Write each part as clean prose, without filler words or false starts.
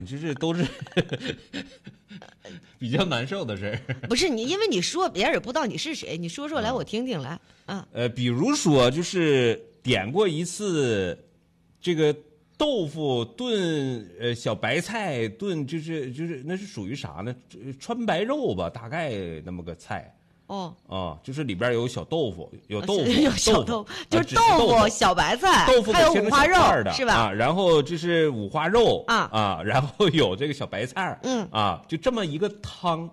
就是都是比较难受的事儿。 不是你，因为你说别人也不知道你是谁，你说来我听听来啊。 比如说就是点过一次这个豆腐炖小白菜炖，就是那是属于啥呢？川白肉吧，大概那么个菜。就是里边有小豆腐，有小豆腐，就是豆腐、小白菜， 豆腐还有五花肉是吧？ 然后就是五花肉然后有这个小白菜，就这么一个汤，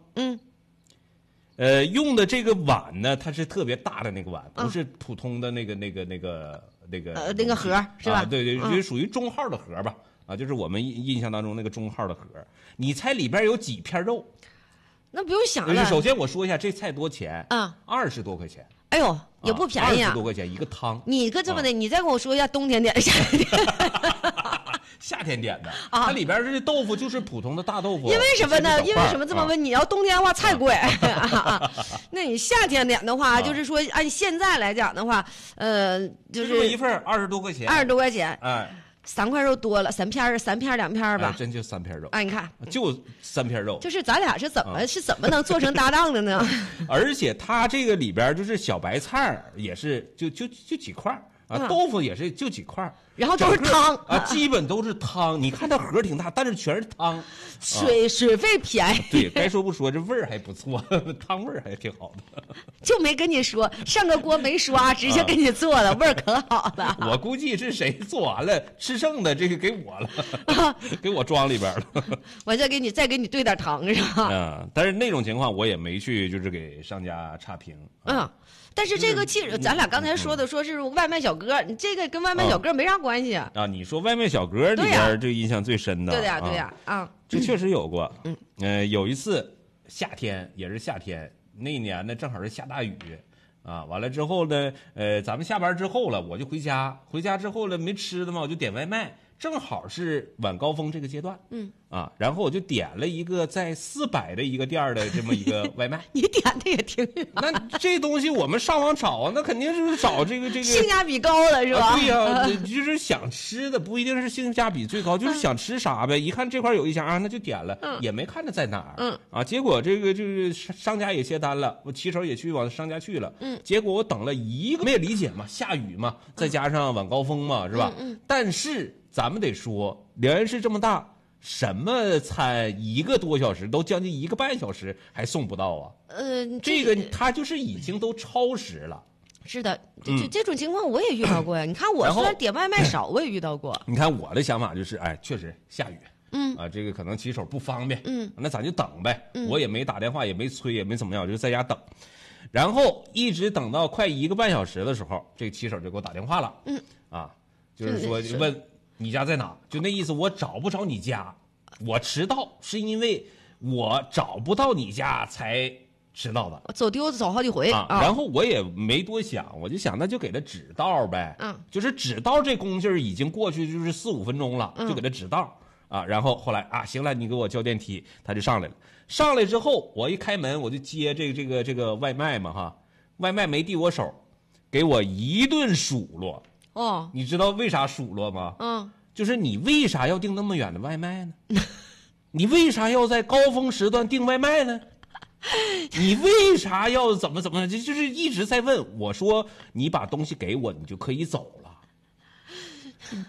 用的这个碗呢，它是特别大的那个碗，不是普通的那个盒是吧？ 对，就是属于中号的盒吧，就是我们印象当中那个中号的盒。你猜里边有几片肉？ 那不用想了。 首先我说一下这菜多钱，20多块钱。 哎呦，也不便宜啊！20 多块钱一个汤。 你这么的，你再跟我说一下冬天点的，夏天点夏天点的它里边这豆腐就是普通的大豆腐。 因为什么呢？因为什么这么问？你要冬天的话菜贵，那你夏天点的话，就是说按现在来讲的话，就是这么一份20多块钱 ，20多块钱， 哎。 3块肉多了，3片2片吧， 真就3片肉。 你看， 就3片肉。 就是咱俩是怎么能做成搭档的呢？ 而且它这个里边就是小白菜也是就几块豆腐也是就几块， 然后都是汤基本都是汤。你看它盒挺大，但是全是汤， 水费便宜。 对，该说不说，这味儿还不错，汤味儿还挺好的。 就没跟你说，上个锅没刷，直接给你做了，味儿可好了。 我估计是谁做完了吃剩的，这个给我了，给我装里边了。 我再给你兑点糖是吧？ 但是那种情况我也没去，就是给商家差评。 但是这个其实咱俩刚才说是外卖小哥，你这个跟外卖小哥没啥关系啊。 你说外卖小哥里边这印象最深的， 对呀， 这确实有过。有一次夏天，也是夏天，那一年呢正好是下大雨完了之后呢，咱们下班之后了，我就回家之后了没吃的嘛，我就点外卖。正好是晚高峰这个阶段，然后我就点了一个在400的一个店的这么一个外卖。 你点的也挺远。 那这东西我们上网找那肯定是找这个性价比高的是吧？ 对呀，就是想吃的不一定是性价比最高，就是想吃啥呗。一看这块有一箱那就点了，也没看着在哪儿。结果这个就是商家也接单了，我骑手也去往商家去了。结果我等了一个，没有理解嘛，下雨嘛，再加上晚高峰嘛，是吧？但是咱们得说，辽源市这么大，什么餐1个多小时都将近1个半小时还送不到啊？ 这个他就是已经都超时了。 是的，这种情况我也遇到过呀。你看我虽然点外卖少，我也遇到过。 你看我的想法就是，确实下雨，这个可能骑手不方便，那咱就等呗。我也没打电话，也没催，也没怎么样，我就在家等。然后一直等到快1个半小时的时候，这个骑手就给我打电话了，就是说问你家在哪，就那意思，我找不着你家，我迟到是因为我找不到你家才迟到的， 走丢子走好几回然后我也没多想，我就想那就给他指道呗，就是指道这工序已经过去就是4、5分钟了，就给他指道然后后来行了，你给我叫电梯，他就上来了。上来之后，我一开门我就接这个外卖嘛外卖没递我手，给我一顿数落。你知道为啥数落吗？就是你为啥要订那么远的外卖呢？你为啥要在高峰时段订外卖呢？你为啥要怎么就是一直在问我说你把东西给我，你就可以走了。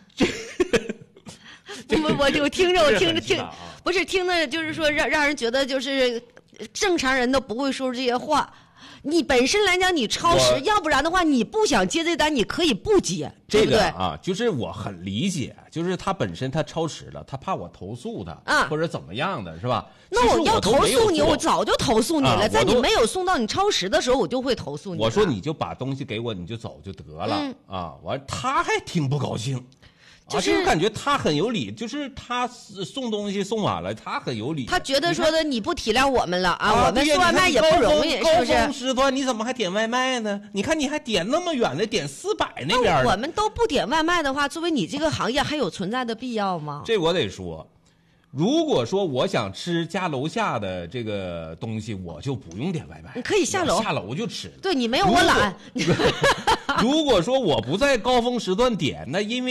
我听着，不是听的，就是说让人觉得就是正常人都不会说这些话。你本身来讲你超时，要不然的话你不想接这单，你可以不接，对不对？ 就是我很理解，就是他本身他超时了，他怕我投诉他，或者怎么样的，是吧？ 那我要投诉你，我早就投诉你了，在你没有送到你超时的时候，我就会投诉你。 我说你就把东西给我，你就走就得了完他还挺不高兴。就是感觉他很有理，就是他送东西送晚了，他很有理。 他觉得说的你不体谅我们了我们送外卖也不容易，是不是？ 高峰时段你怎么还点外卖呢？你看你还点那么远的，点400那边。 我们都不点外卖的话，作为你这个行业还有存在的必要吗？ 这我得说，如果说我想吃家楼下的这个东西，我就不用点外卖， 你可以下楼就吃。 对，你没有我懒。 如果说我不在高峰时段点，那因为